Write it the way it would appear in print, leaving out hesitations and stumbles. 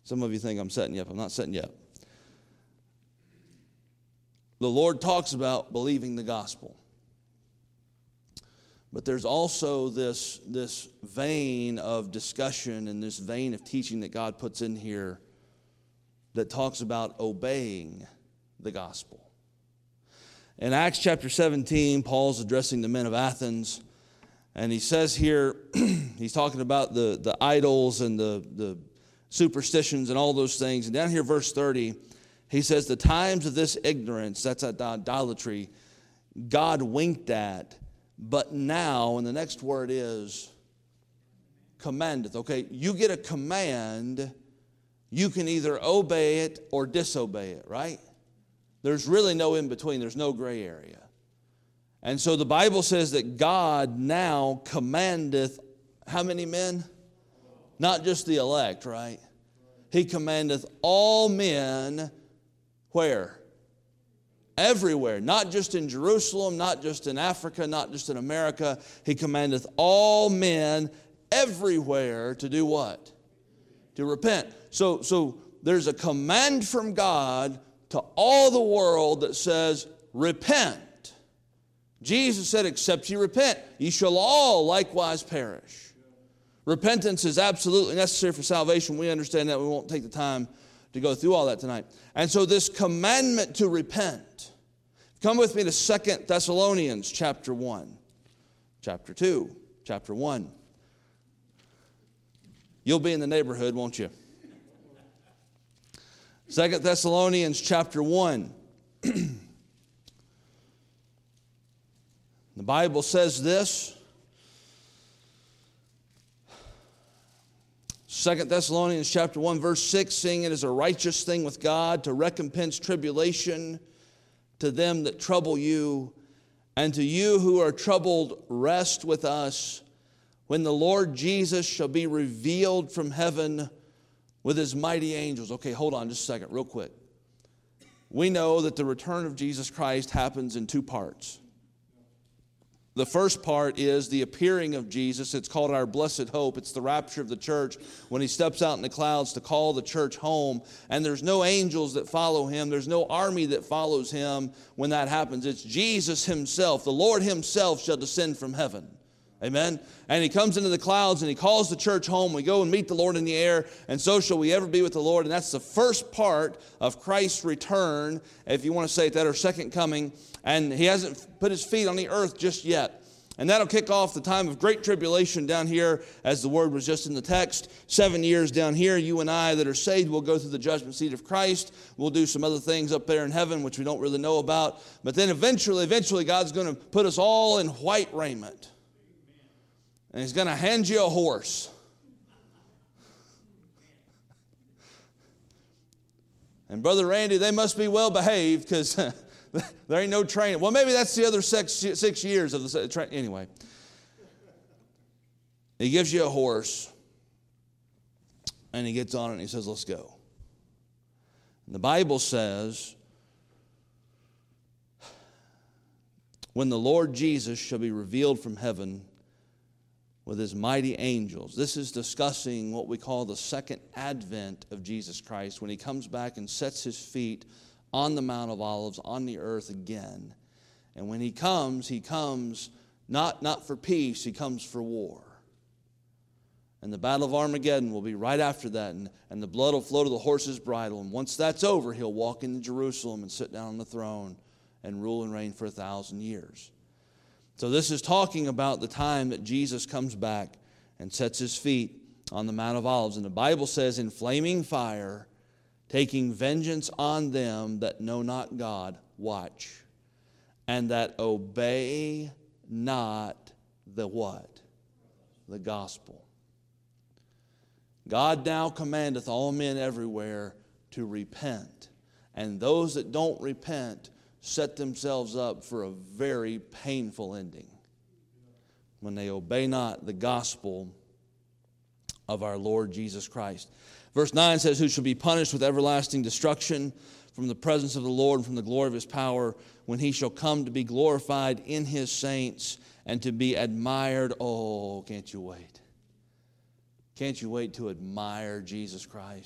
Some of you think I'm setting you up. I'm not setting you up. The Lord talks about believing the gospel. But there's also this vein of discussion and this vein of teaching that God puts in here that talks about obeying the gospel. In Acts chapter 17, Paul's addressing the men of Athens, and he says here, he's talking about the idols and the superstitions and all those things. And down here, verse 30, he says, the times of this ignorance, that's idolatry, God winked at, but now, and the next word is commandeth. Okay, you get a command, you can either obey it or disobey it, right? There's really no in between. There's no gray area. And so the Bible says that God now commandeth how many men? Not just the elect, right? He commandeth all men where? Everywhere. Not just in Jerusalem, not just in Africa, not just in America. He commandeth all men everywhere to do what? To repent. So there's a command from God to all the world that says, repent. Jesus said, except ye repent, ye shall all likewise perish. Repentance is absolutely necessary for salvation. We understand that. We won't take the time to go through all that tonight. And so this commandment to repent. Come with me to 2 Thessalonians chapter 1, chapter 2, chapter 1. You'll be in the neighborhood, won't you? 2 Thessalonians chapter 1. The Bible says this. 2 Thessalonians chapter 1 verse 6, seeing it is a righteous thing with God to recompense tribulation to them that trouble you, and to you who are troubled rest with us when the Lord Jesus shall be revealed from heaven with his mighty angels. Okay, hold on just a second, real quick. We know that the return of Jesus Christ happens in two parts. The first part is the appearing of Jesus. It's called our blessed hope. It's the rapture of the church when he steps out in the clouds to call the church home. And there's no angels that follow him. There's no army that follows him when that happens. It's Jesus himself. The Lord himself shall descend from heaven. Amen. And he comes into the clouds and he calls the church home. We go and meet the Lord in the air, and so shall we ever be with the Lord. And that's the first part of Christ's return, if you want to say it that, or second coming. And he hasn't put his feet on the earth just yet. And that'll kick off the time of great tribulation down here, as the word was just in the text. 7 years down here, you and I that are saved will go through the judgment seat of Christ. We'll do some other things up there in heaven, which we don't really know about. But then eventually, God's going to put us all in white raiment. And he's going to hand you a horse. And Brother Randy, they must be well behaved because there ain't no training. Well, maybe that's the other 6 years of the training. Anyway, he gives you a horse, and he gets on it, and he says, let's go. And the Bible says, when the Lord Jesus shall be revealed from heaven with his mighty angels. This is discussing what we call the second advent of Jesus Christ, when he comes back and sets his feet on the Mount of Olives, on the earth again. And when he comes not for peace, he comes for war. And the battle of Armageddon will be right after that, and the blood will flow to the horse's bridle. And once that's over, he'll walk into Jerusalem and sit down on the throne and rule and reign for 1,000 years. So this is talking about the time that Jesus comes back and sets his feet on the Mount of Olives. And the Bible says, in flaming fire, taking vengeance on them that know not God, watch, and that obey not the what? The gospel. God now commandeth all men everywhere to repent. And those that don't repent set themselves up for a very painful ending when they obey not the gospel of our Lord Jesus Christ. Verse 9 says, who shall be punished with everlasting destruction from the presence of the Lord and from the glory of his power, when he shall come to be glorified in his saints and to be admired. Oh, can't you wait? Can't you wait to admire Jesus Christ?